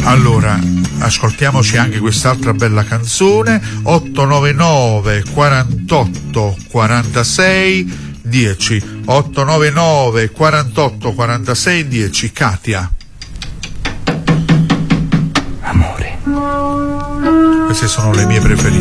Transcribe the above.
Allora, ascoltiamoci anche quest'altra bella canzone, 899 48 46 10, 899 48 46 10. Katia. Amore. Queste sono le mie preferite.